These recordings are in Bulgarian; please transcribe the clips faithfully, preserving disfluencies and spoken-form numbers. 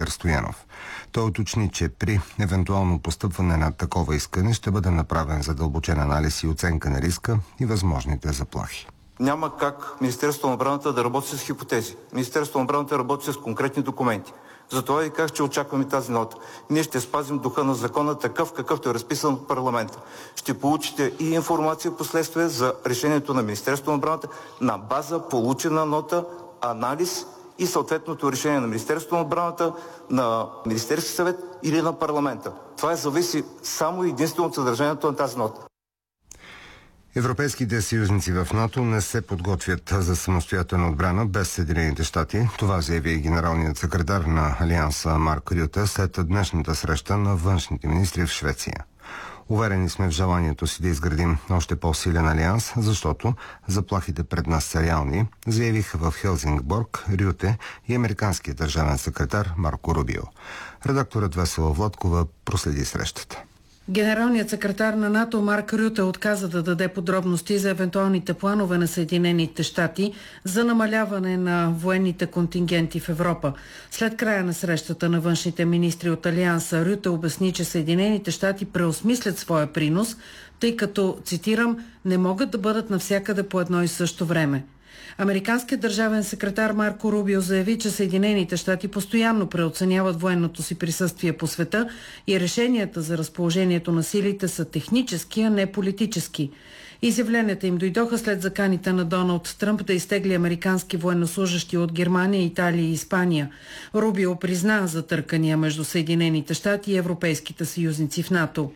Димитър Стоянов. Той уточни, че при евентуално постъпване на такова искане ще бъде направен задълбочен анализ и оценка на риска и възможните заплахи. Няма как Министерството на отбраната да работи с хипотези. Министерството на отбраната работи с конкретни документи. Затова ви казах, че очакваме тази нота. Ние ще спазим духа на закона такъв, какъвто е разписан от парламента. Ще получите и информация последствие за решението на Министерството на отбраната на база получена нота, анализ и съответното решение на Министерството на отбраната, на Министерския съвет или на парламента. Това зависи само и единствено от съдържанието на тази нота. Европейските съюзници в НАТО не се подготвят за самостоятелна отбрана без Съединените щати. Това заяви генералният секретар на Алианса Марк Рюте след днешната среща на външните министри в Швеция. Уверени сме в желанието си да изградим още по-силен алианс, защото заплахите пред нас са реални, заявиха в Хелзингборг Рюте и американският държавен секретар Марко Рубио. Редакторът Весела Владкова проследи срещата. Генералният секретар на НАТО Марк Рюте отказа да даде подробности за евентуалните планове на Съединените щати за намаляване на военните контингенти в Европа. След края на срещата на външните министри от Алианса, Рюте обясни, че Съединените щати преосмислят своя принос, тъй като, цитирам, не могат да бъдат навсякъде по едно и също време. Американският държавен секретар Марко Рубио заяви, че Съединените щати постоянно преоценяват военното си присъствие по света и решенията за разположението на силите са технически, а не политически. Изявленията им дойдоха след заканите на Доналд Тръмп да изтегли американски военнослужащи от Германия, Италия и Испания. Рубио призна за търкания между Съединените щати и европейските съюзници в НАТО.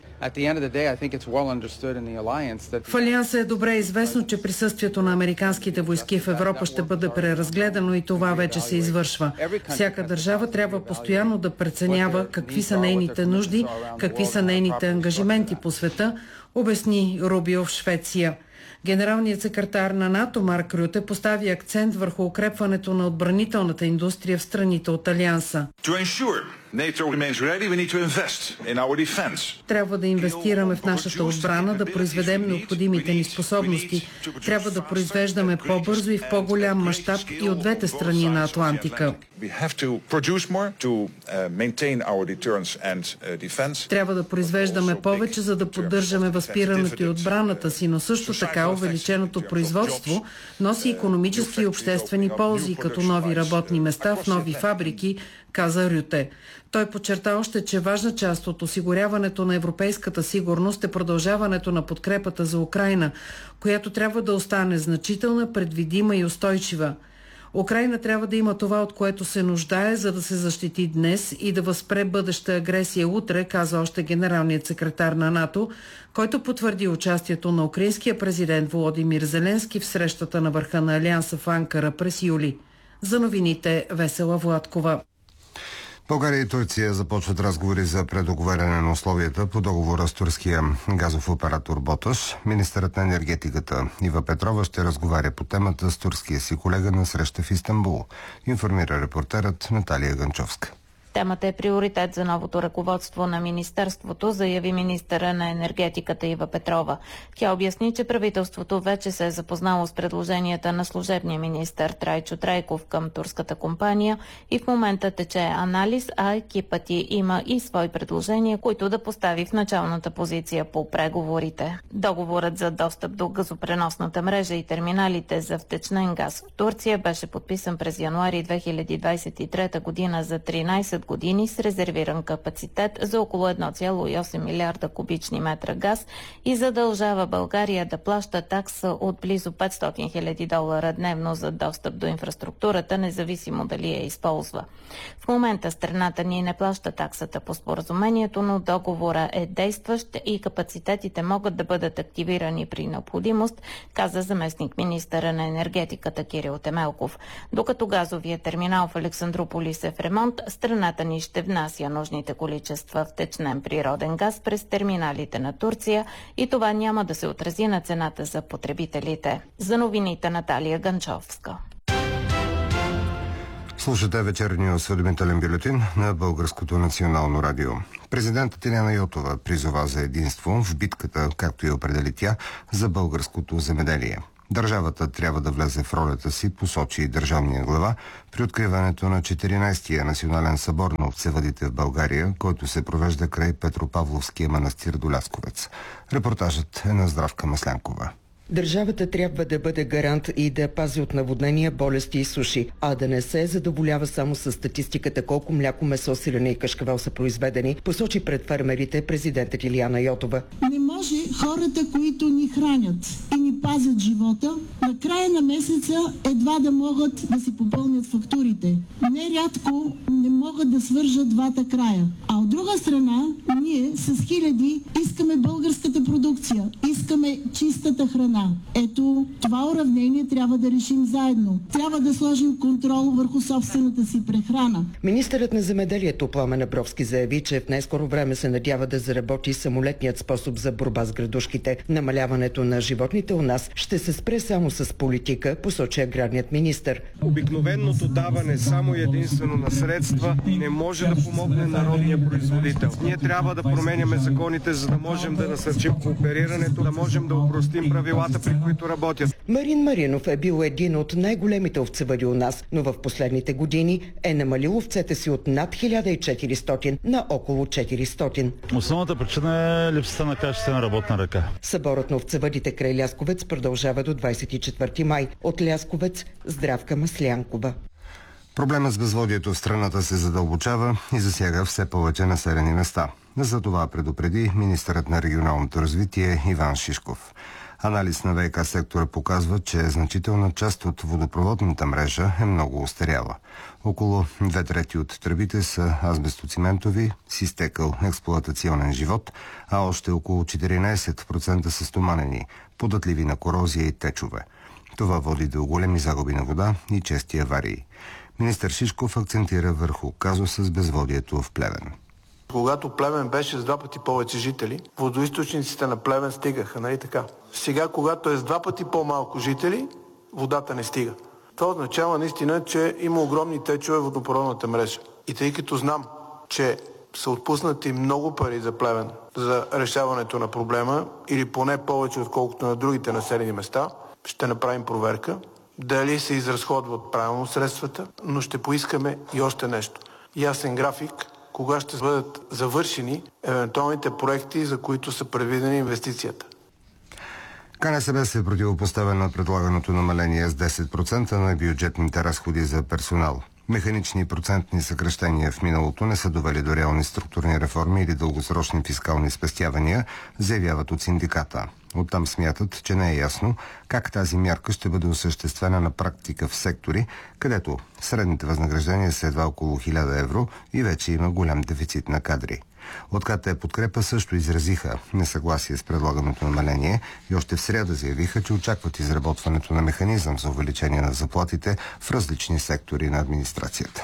В Алианса е добре известно, че присъствието на американските войски в Европа ще бъде преразгледано и това вече се извършва. Всяка държава трябва постоянно да преценява какви са нейните нужди, какви са нейните ангажименти по света, обясни Рубио в Швеция. Генералният секретар на НАТО Марк Рюте постави акцент върху укрепването на отбранителната индустрия в страните от Алианса. Трябва да инвестираме в нашата отбрана, да произведем необходимите ни способности. Трябва да произвеждаме по-бързо и в по-голям мащаб и от двете страни на Атлантика. Трябва да произвеждаме повече, за да поддържаме възпирането и отбраната си, но също така увеличеното производство носи икономически и обществени ползи, като нови работни места в нови фабрики, каза Рюте. Той подчерта още, че важна част от осигуряването на европейската сигурност е продължаването на подкрепата за Украйна, която трябва да остане значителна, предвидима и устойчива. Украйна трябва да има това, от което се нуждае, за да се защити днес и да възпре бъдеща агресия утре, каза още генералният секретар на НАТО, който потвърди участието на украинския президент Володимир Зеленски в срещата на върха на Алианса в Анкара през юли. За новините Весела Владкова. България и Турция започват разговори за предоговаряне на условията по договора с турския газов оператор Боташ. Министърът на енергетиката Ива Петрова ще разговаря по темата с турския си колега на среща в Истанбул, информира репортерът Наталия Ганчовска. Темата е приоритет за новото ръководство на министерството, заяви министъра на енергетиката Ива Петрова. Тя обясни, че правителството вече се е запознало с предложенията на служебния министър Трайчо Трайков към турската компания и в момента тече анализ, а екипът й има и свои предложения, които да постави в началната позиция по преговорите. Договорът за достъп до газопреносната мрежа и терминалите за втечнен газ в Турция беше подписан през януари две хиляди двадесет и трета година за тринадесет години с резервиран капацитет за около едно цяло и осем милиарда кубични метра газ и задължава България да плаща такса от близо петстотин хиляди долара дневно за достъп до инфраструктурата, независимо дали я използва. В момента страната ни не плаща таксата по споразумението, но договора е действащ и капацитетите могат да бъдат активирани при необходимост, каза заместник министъра на енергетиката Кирил Темелков. Докато газовия терминал в Александруполис е в ремонт, страната ни ще внася нужните количества втечнен природен газ през терминалите на Турция и това няма да се отрази на цената за потребителите. За новините Наталия Ганчовска. Слушате вечерния осведомителен бюлетин на Българското национално радио. Президентът Илияна Йотова призова за единство в битката, както и определи тя, за българското земеделие. Държавата трябва да влезе в ролята си, посочи държавния глава при откриването на четиринайсетия национален събор на овцевъдите в България, който се провежда край Петропавловския манастир до Лясковец. Репортажът е на Здравка Маслянкова. Държавата трябва да бъде гарант и да пази от наводнения, болести и суши, а да не се задоволява само с статистиката колко мляко, месо, сирене и кашкавал са произведени, посочи пред фермерите президентът Илияна Йотова. Не може хората, които ни хранят и ни пазят живота, на края на месеца едва да могат да си попълнят фактурите. Нерядко не могат да свържат двата края. А от друга страна, ние с хиляди искаме българската продукция, искаме чистата храна. Ето, това уравнение трябва да решим заедно. Трябва да сложим контрол върху собствената си прехрана. Министърът на земеделието Пламен Абровски заяви, че в най-скоро време се надява да заработи самолетният способ за борба с градушките. Намаляването на животните у нас ще се спре само с политика, посочи аграрният министър. Обикновеното даване само и единствено на средства не може да помогне народния производител. Ние трябва да променяме законите, за да можем да насърчим кооперирането, да можем да упростим правилата, при които работят. Марин Маринов е бил един от най-големите овцевъди у нас, но в последните години е намалил овцете си от над хиляда и четиристотин на около четиристотин. Основната причина е липсата на качествена работна ръка. Съборът на овцевъдите край Лясковец продължава до двайсет и четвърти май. От Лясковец Здравка Маслянкова. Проблемът с безводието в страната се задълбочава и засяга все повече населени места. За това предупреди министърът на регионалното развитие Иван Шишков. Анализ на ВиК сектора показва, че значителна част от водопроводната мрежа е много остаряла. Около две трети от тръбите са азбестоциментови с изтекал експлоатационен живот, а още около четиринайсет процента са стоманени, податливи на корозия и течове. Това води до големи загуби на вода и чести аварии. Министър Шишков акцентира върху казуса с безводието в Плевен. Когато Плевен беше с два пъти повече жители, водоизточниците на Плевен стигаха, нали така? Сега, когато е с два пъти по-малко жители, водата не стига. Това означава наистина, че има огромни течове в водопроводната мрежа. И тъй като знам, че са отпуснати много пари за Плевен за решаването на проблема, или поне повече отколкото на другите населени места, ще направим проверка дали се изразходват правилно средствата, но ще поискаме и още нещо. Ясен график, кога ще бъдат завършени евентуалните проекти, за които са предвидени инвестицията. КНСБ се противопоставя на предлаганото намаление с десет процента на бюджетните разходи за персонал. Механични процентни съкращения в миналото не са довели до реални структурни реформи или дългосрочни фискални спестявания, заявяват от синдиката. Оттам смятат, че не е ясно как тази мярка ще бъде осъществена на практика в сектори, където средните възнаграждения са едва около хиляда евро и вече има голям дефицит на кадри. От КТ Подкрепа също изразиха несъгласие с предлаганото намаление и още в сряда заявиха, че очакват изработването на механизъм за увеличение на заплатите в различни сектори на администрацията.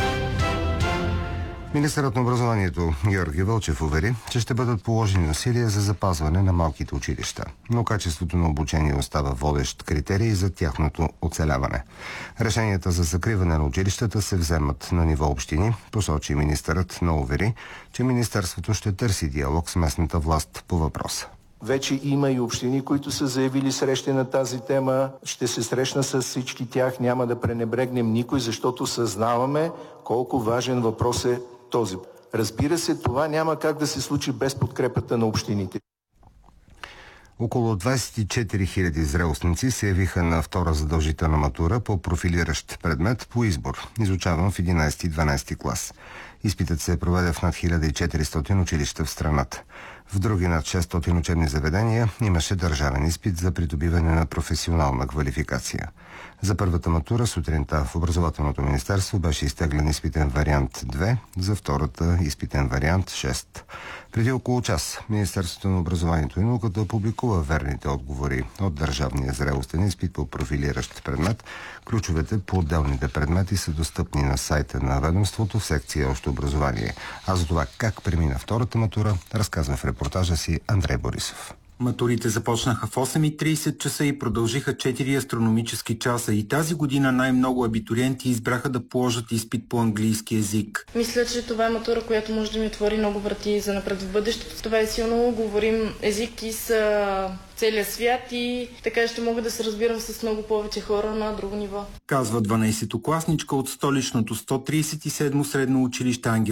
Министърът на образованието Георги Вълчев увери, че ще бъдат положени усилия за запазване на малките училища, но качеството на обучение остава водещ критерий за тяхното оцеляване. Решенията за закриване на училищата се вземат на ниво общини, посочи министърът, но увери, че министерството ще търси диалог с местната власт по въпроса. Вече има и общини, които са заявили срещи на тази тема. Ще се срещна с всички тях. Няма да пренебрегнем никой, защото съзнаваме колко важен въпрос е този. Разбира се, това няма как да се случи без подкрепата на общините. Около двайсет и четири хиляди зрелостници се явиха на втора задължителна матура по профилиращ предмет по избор, изучаван в единайсети и дванайсети клас. Изпитът се проведе в над хиляда и четиристотин училища в страната. В други над шестстотин учебни заведения имаше държавен изпит за придобиване на професионална квалификация. За първата матура сутринта в Образователното министерство беше изтеглен изпитен вариант две, за втората изпитен вариант шест. Преди около час Министерството на образованието и науката публикува верните отговори от държавния зрелостен изпит по профилиращ предмет. Ключовете по отделните предмети са достъпни на сайта на ведомството в секция Общо образование. А за това как премина втората матура, разказва в репортажа си Андрей Борисов. Матурите започнаха в осем и трийсет часа и продължиха четири астрономически часа и тази година най-много абитуриенти избраха да положат изпит по английски език. Мисля, че това е матура, която може да ми отвори много врати за напред в бъдещето. Това е силно, говорим език из целия свят и така ще мога да се разбирам с много повече хора на друго ниво. Казва дванайсетокласничка от столичното сто трийсет и седмо средно училище Ангел